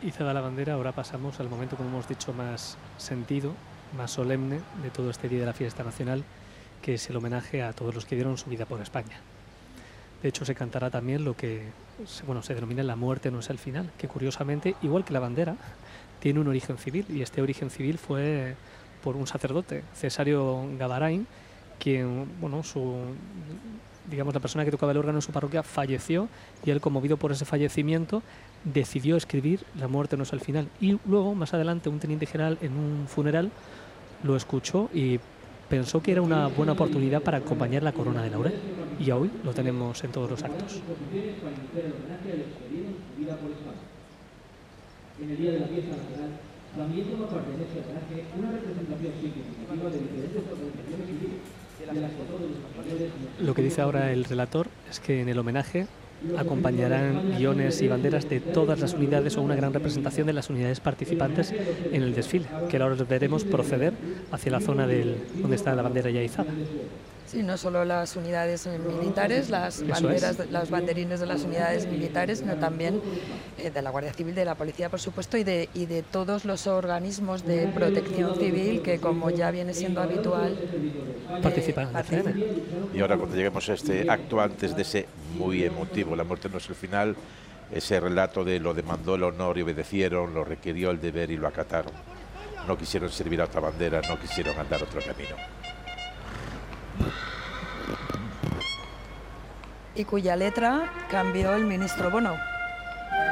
izada la bandera, ahora pasamos al momento, como hemos dicho, más sentido, más solemne de todo este día de la fiesta nacional, que es el homenaje a todos los que dieron su vida por España. De hecho, se cantará también lo que se denomina La muerte no es el final, que curiosamente, igual que la bandera, tiene un origen civil, y este origen civil fue por un sacerdote, Cesario Gavarain, quien, la persona que tocaba el órgano en su parroquia falleció, y él, conmovido por ese fallecimiento, decidió escribir La muerte no es el final. Y luego, más adelante, un teniente general en un funeral lo escuchó y pensó que era una buena oportunidad para acompañar la corona de laurel, y hoy lo tenemos en todos los actos. En el día de la fiesta nacional, también toma parte en este homenaje una representación significativa de diferentes organizaciones civiles, de las que todos los españoles... Lo que dice ahora el relator es que en el homenaje acompañarán guiones y banderas de todas las unidades, o una gran representación de las unidades participantes en el desfile, que ahora veremos proceder hacia la zona donde está la bandera ya izada. Sí, no solo las unidades militares, las banderas, los banderines de las unidades militares, sino también de la Guardia Civil, de la Policía, por supuesto, y de todos los organismos de protección civil que, como ya viene siendo habitual, participan. Y ahora, cuando lleguemos a este acto, antes de ese muy emotivo, La muerte no es el final, ese relato de lo demandó el honor y obedecieron, lo requirió el deber y lo acataron. No quisieron servir a otra bandera, no quisieron andar otro camino. Y cuya letra cambió el ministro Bono.